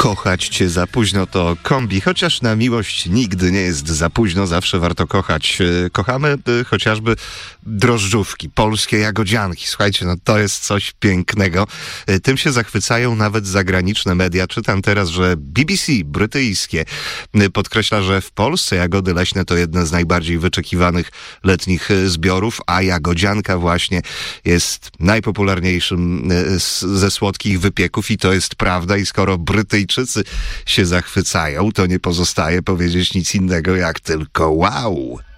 Kochać cię za późno to kombi, chociaż na miłość nigdy nie jest za późno, zawsze warto kochać. Kochamy chociażby drożdżówki, polskie jagodzianki. Słuchajcie, no to jest coś pięknego. Tym się zachwycają nawet zagraniczne media. Czytam teraz, że BBC brytyjskie podkreśla, że w Polsce jagody leśne to jedna z najbardziej wyczekiwanych letnich zbiorów, a jagodzianka właśnie jest najpopularniejszym ze słodkich wypieków i to jest prawda. I skoro Brytyjczycy się zachwycają, to nie pozostaje powiedzieć nic innego jak tylko wow.